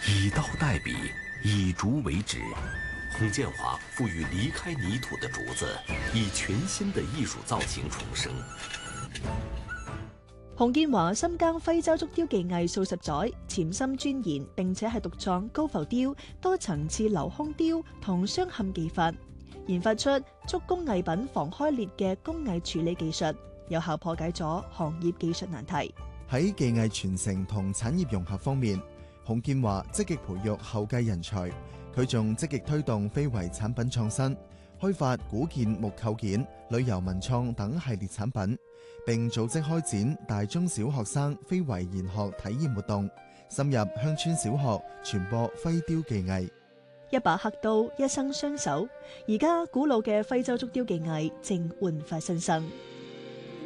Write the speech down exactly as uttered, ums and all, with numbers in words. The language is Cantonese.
以刀代笔，以竹为纸。洪建华赋予离开泥土的竹子以全新的藝術造型重生。 洪建華深耕徽州竹雕技藝數十載，潛心鑽研，並且係獨創高浮雕、多層次鏤空雕同鑲嵌技法，研發出竹工藝品防開裂嘅工藝處理技術，有效破解咗行業技術難題。 喺技藝傳承同產業融合方面，洪建華積極培育後繼人才。佢仲積極推動非遺產品創新，開發古建木構件、旅遊文創等系列產品，並組織開展大中小學生非遺研學體驗活動，深入鄉村小學傳播徽雕技藝。 一把刻刀，一生雙手，而家古老嘅徽州竹雕技藝正煥發新生。